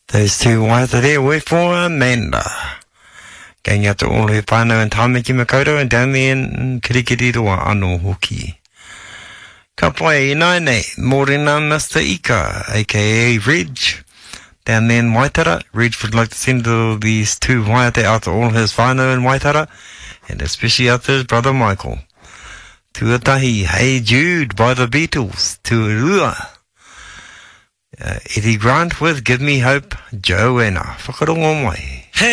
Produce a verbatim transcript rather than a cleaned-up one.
Those two waita there were for Amanda. Going out to all her whānau and Tāmaki Makoto and down there in Kirikiri Roa anō hoki. Ka pai nai nei, mōrena Mister Ika, aka Reg. Down there in Waitara, Reg would like to send all these two waita out to all his whānau in Waitara, and especially out to his brother Michael. Tuatahi, Hey Jude by the Beatles, Tuarua. Uh, Eddie Grant with Give Me Hope, Joanna. Whakarongo mai.